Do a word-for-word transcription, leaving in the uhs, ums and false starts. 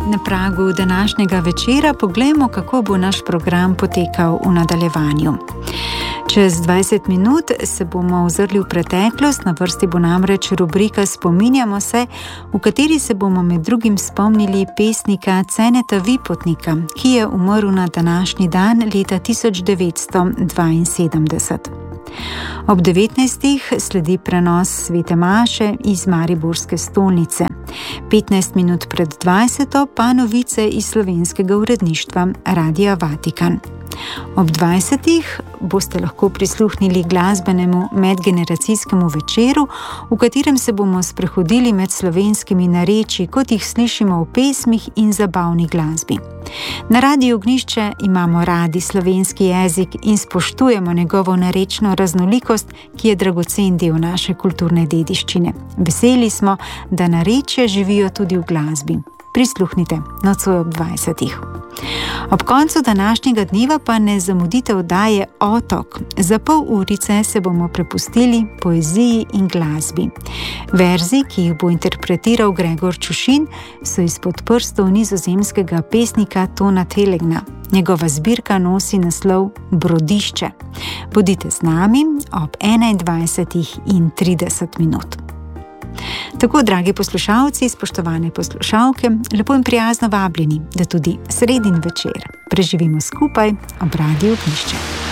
na pragu današnjega večera poglejmo, kako bo naš program potekal v nadaljevanju. Čez dvajset minut se bomo ozrli v preteklost, na vrsti bo namreč rubrika Spominjamo se, v kateri se bomo med drugim spomnili pesnika Ceneta Vipotnika, ki je umrl na današnji dan leta tisoč devetsto dvainsedemdeset. Ob devetnajstih sledi prenos svete maše iz mariborske stolnice. petnajst minut pred dvajseto pa novice iz slovenskega uredništva Radia Vatikan. Ob dvajsetih boste lahko prisluhnili glasbenemu medgeneracijskemu večeru, v katerem se bomo sprehodili med slovenskimi narečji, kot jih slišimo v pesmih in zabavni glasbi. Na Radiu Ognjišče imamo radi slovenski jezik in spoštujemo njegovo narečno raznolikost, ki je dragocen del naše kulturne dediščine. Veseli smo, da narečja živijo tudi v glasbi. Prisluhnite nocoj ob dvajsetih. Ob koncu današnjega dneva pa ne zamudite oddaje Otok. Za pol urice se bomo prepustili poeziji in glasbi. Verzi, ki jih bo interpretiral Gregor Čušin, so izpod prstov nizozemskega pesnika Tona Telegna. Njegova zbirka nosi naslov Brodišče. Bodite z nami ob enaindvajsetih in trideset minut. Tako, dragi poslušalci, spoštovane poslušalke, lepo in prijazno vabljeni, da tudi sredin večer preživimo skupaj ob Radiu Ognjišče.